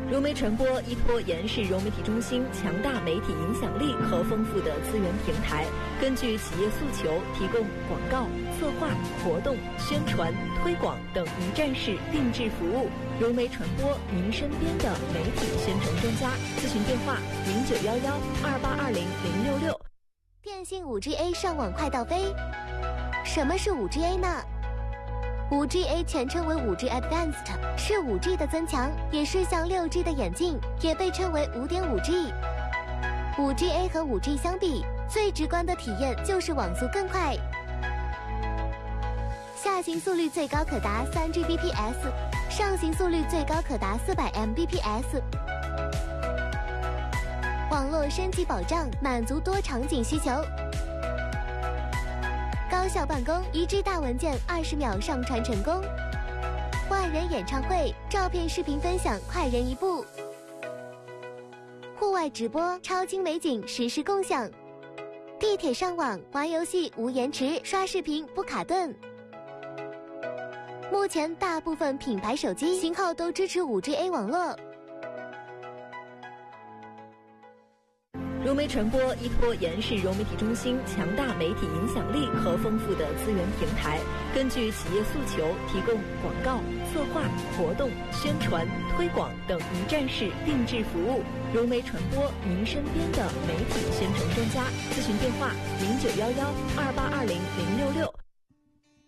融媒传播依托延世融媒体中心强大媒体影响力和丰富的资源平台，根据企业诉求，提供广告、策划、活动、宣传、推广等一站式定制服务。融媒传播，您身边的媒体宣传专家。咨询电话：091128200666。 电信 5G-A 上网快到飞。什么是 5G-A 呢？5G-A 全称为 5G Advanced， 是 5G 的增强，也是向 6G 的演进，也被称为 5.5G。5G-A 和 5G 相比，最直观的体验就是网速更快，下行速率最高可达 3Gbps， 上行速率最高可达400 Mbps。网络升级保障，满足多场景需求。高效办公，1G 大文件20秒上传成功。万人演唱会，照片视频分享快人一步。户外直播，超清美景实时共享。地铁上网，玩游戏无延迟，刷视频不卡顿。目前大部分品牌手机型号都支持 5G-A 网络。 融媒传播依托延世融媒体中心强大媒体影响力和丰富的资源平台，根据企业诉求，提供广告、策划、活动、宣传、推广等一站式定制服务。融媒传播，您身边的媒体宣传专家。咨询电话：091128200666。